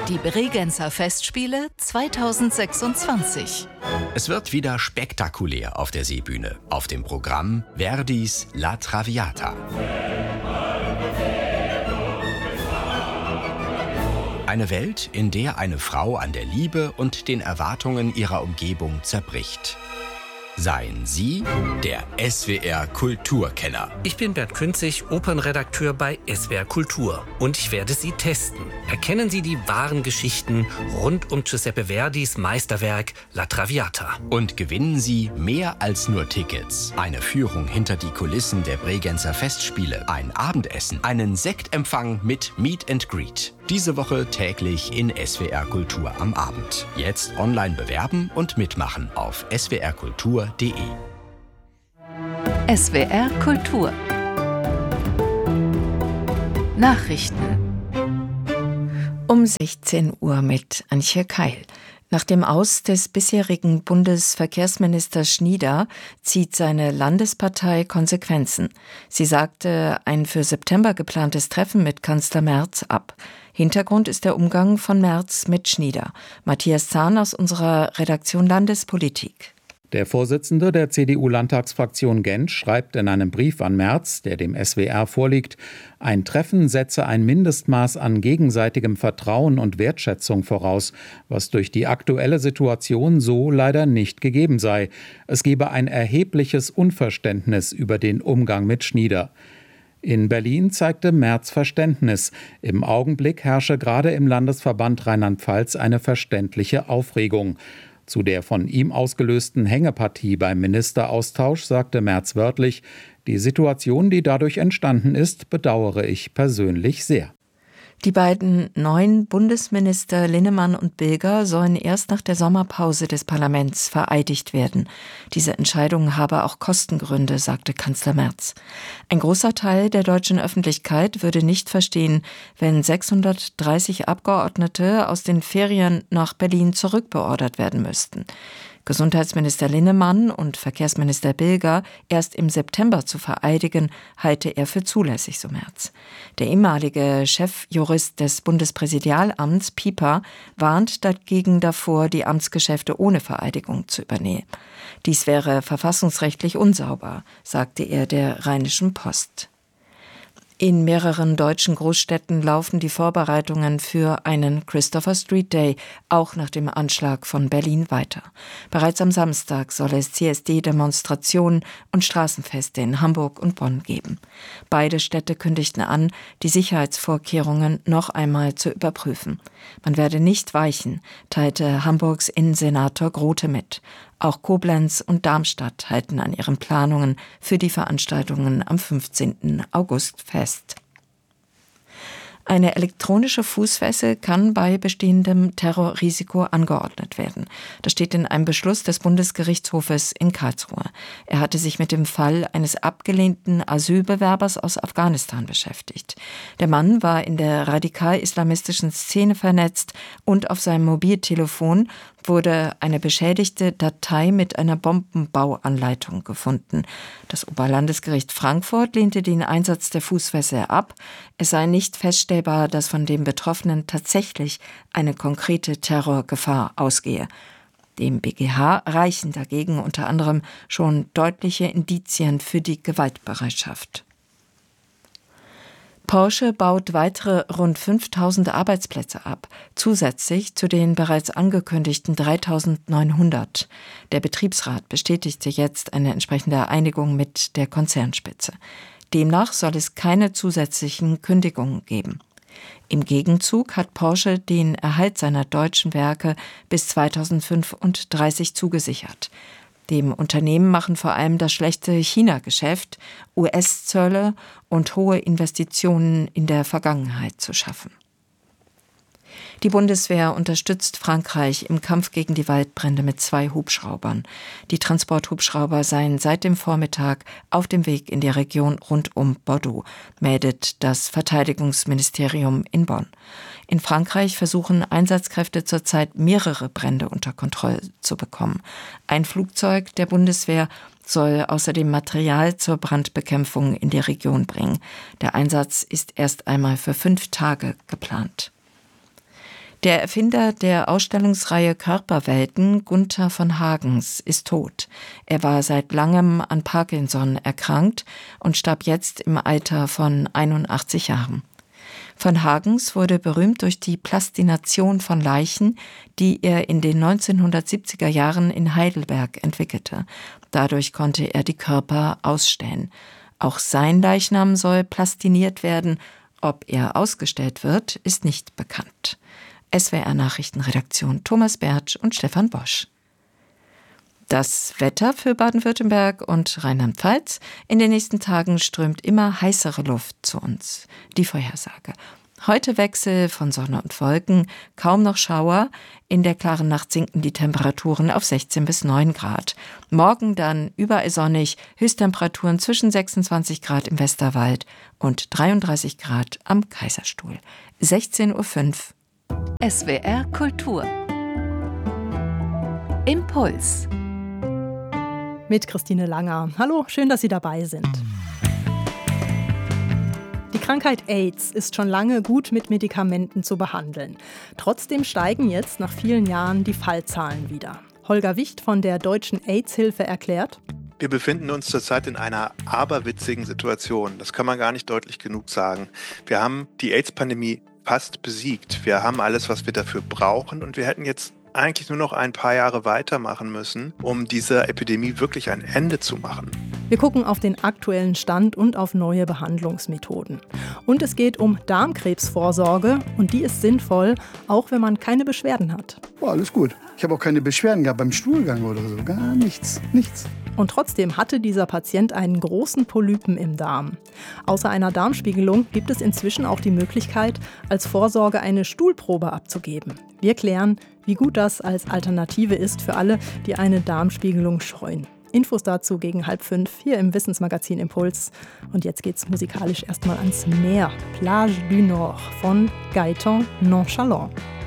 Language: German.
Die Bregenzer Festspiele 2026. Es wird wieder spektakulär auf der Seebühne. Auf dem Programm Verdis La Traviata. Eine Welt, in der eine Frau an der Liebe und den Erwartungen ihrer Umgebung zerbricht. Seien Sie der SWR Kulturkenner. Ich bin Bert Künzig, Opernredakteur bei SWR Kultur. Und ich werde Sie testen. Erkennen Sie die wahren Geschichten rund um Giuseppe Verdis Meisterwerk La Traviata. Und gewinnen Sie mehr als nur Tickets. Eine Führung hinter die Kulissen der Bregenzer Festspiele, ein Abendessen, einen Sektempfang mit Meet and Greet. Diese Woche täglich in SWR Kultur am Abend. Jetzt online bewerben und mitmachen auf swrkultur.de. SWR Kultur. Nachrichten. Um 16 Uhr mit Antje Keil. Nach dem Aus des bisherigen Bundesverkehrsministers Schnieder zieht seine Landespartei Konsequenzen. Sie sagte ein für September geplantes Treffen mit Kanzler Merz ab. Hintergrund ist der Umgang von Merz mit Schnieder. Matthias Zahn aus unserer Redaktion Landespolitik. Der Vorsitzende der CDU-Landtagsfraktion Gent schreibt in einem Brief an Merz, der dem SWR vorliegt, ein Treffen setze ein Mindestmaß an gegenseitigem Vertrauen und Wertschätzung voraus, was durch die aktuelle Situation so leider nicht gegeben sei. Es gebe ein erhebliches Unverständnis über den Umgang mit Schnieder. In Berlin zeigte Merz Verständnis. Im Augenblick herrsche gerade im Landesverband Rheinland-Pfalz eine verständliche Aufregung. Zu der von ihm ausgelösten Hängepartie beim Ministeraustausch sagte Merz wörtlich: Die Situation, die dadurch entstanden ist, bedauere ich persönlich sehr. Die beiden neuen Bundesminister Linnemann und Bilger sollen erst nach der Sommerpause des Parlaments vereidigt werden. Diese Entscheidung habe auch Kostengründe, sagte Kanzler Merz. Ein großer Teil der deutschen Öffentlichkeit würde nicht verstehen, wenn 630 Abgeordnete aus den Ferien nach Berlin zurückbeordert werden müssten. Gesundheitsminister Linnemann und Verkehrsminister Bilger erst im September zu vereidigen, halte er für zulässig, so Merz. Der ehemalige Chefjurist des Bundespräsidialamts, Pieper, warnt dagegen davor, die Amtsgeschäfte ohne Vereidigung zu übernehmen. Dies wäre verfassungsrechtlich unsauber, sagte er der Rheinischen Post. In mehreren deutschen Großstädten laufen die Vorbereitungen für einen Christopher Street Day, auch nach dem Anschlag von Berlin, weiter. Bereits am Samstag soll es CSD-Demonstrationen und Straßenfeste in Hamburg und Bonn geben. Beide Städte kündigten an, die Sicherheitsvorkehrungen noch einmal zu überprüfen. Man werde nicht weichen, teilte Hamburgs Innensenator Grote mit. Auch Koblenz und Darmstadt halten an ihren Planungen für die Veranstaltungen am 15. August fest. Eine elektronische Fußfessel kann bei bestehendem Terrorrisiko angeordnet werden. Das steht in einem Beschluss des Bundesgerichtshofes in Karlsruhe. Er hatte sich mit dem Fall eines abgelehnten Asylbewerbers aus Afghanistan beschäftigt. Der Mann war in der radikal-islamistischen Szene vernetzt und auf seinem Mobiltelefon wurde eine beschädigte Datei mit einer Bombenbauanleitung gefunden. Das Oberlandesgericht Frankfurt lehnte den Einsatz der Fußfessel ab. Es sei nicht feststellbar, dass von dem Betroffenen tatsächlich eine konkrete Terrorgefahr ausgehe. Dem BGH reichen dagegen unter anderem schon deutliche Indizien für die Gewaltbereitschaft. Porsche baut weitere rund 5.000 Arbeitsplätze ab, zusätzlich zu den bereits angekündigten 3.900. Der Betriebsrat bestätigte jetzt eine entsprechende Einigung mit der Konzernspitze. Demnach soll es keine zusätzlichen Kündigungen geben. Im Gegenzug hat Porsche den Erhalt seiner deutschen Werke bis 2035 zugesichert. Dem Unternehmen machen vor allem das schlechte China-Geschäft, US-Zölle und hohe Investitionen in der Vergangenheit zu schaffen. Die Bundeswehr unterstützt Frankreich im Kampf gegen die Waldbrände mit 2 Hubschraubern. Die Transporthubschrauber seien seit dem Vormittag auf dem Weg in die Region rund um Bordeaux, meldet das Verteidigungsministerium in Bonn. In Frankreich versuchen Einsatzkräfte zurzeit mehrere Brände unter Kontrolle zu bekommen. Ein Flugzeug der Bundeswehr soll außerdem Material zur Brandbekämpfung in die Region bringen. Der Einsatz ist erst einmal für 5 Tage geplant. Der Erfinder der Ausstellungsreihe Körperwelten, Gunther von Hagens, ist tot. Er war seit langem an Parkinson erkrankt und starb jetzt im Alter von 81 Jahren. Von Hagens wurde berühmt durch die Plastination von Leichen, die er in den 1970er Jahren in Heidelberg entwickelte. Dadurch konnte er die Körper ausstellen. Auch sein Leichnam soll plastiniert werden. Ob er ausgestellt wird, ist nicht bekannt. SWR-Nachrichtenredaktion Thomas Bertsch und Stefan Bosch. Das Wetter für Baden-Württemberg und Rheinland-Pfalz: In den nächsten Tagen strömt immer heißere Luft zu uns. Die Vorhersage: Heute Wechsel von Sonne und Wolken, kaum noch Schauer. In der klaren Nacht sinken die Temperaturen auf 16 bis 9 Grad. Morgen dann überall sonnig, Höchsttemperaturen zwischen 26 Grad im Westerwald und 33 Grad am Kaiserstuhl. 16:05 Uhr. SWR Kultur. Impuls. Mit Christine Langer. Hallo, schön, dass Sie dabei sind. Die Krankheit AIDS ist schon lange gut mit Medikamenten zu behandeln. Trotzdem steigen jetzt nach vielen Jahren die Fallzahlen wieder. Holger Wicht von der Deutschen AIDS-Hilfe erklärt: Wir befinden uns zurzeit in einer aberwitzigen Situation. Das kann man gar nicht deutlich genug sagen. Wir haben die AIDS-Pandemie fast besiegt. Wir haben alles, was wir dafür brauchen, und wir hätten jetzt eigentlich nur noch ein paar Jahre weitermachen müssen, um dieser Epidemie wirklich ein Ende zu machen. Wir gucken auf den aktuellen Stand und auf neue Behandlungsmethoden. Und es geht um Darmkrebsvorsorge, und die ist sinnvoll, auch wenn man keine Beschwerden hat. Oh, alles gut. Ich habe auch keine Beschwerden gehabt beim Stuhlgang oder so. Gar nichts. Und trotzdem hatte dieser Patient einen großen Polypen im Darm. Außer einer Darmspiegelung gibt es inzwischen auch die Möglichkeit, als Vorsorge eine Stuhlprobe abzugeben. Wir klären, wie gut das als Alternative ist für alle, die eine Darmspiegelung scheuen. Infos dazu gegen 4:30 hier im Wissensmagazin Impuls. Und jetzt geht's musikalisch erstmal ans Meer. Plage du Nord von Gaëtan Nonchalant.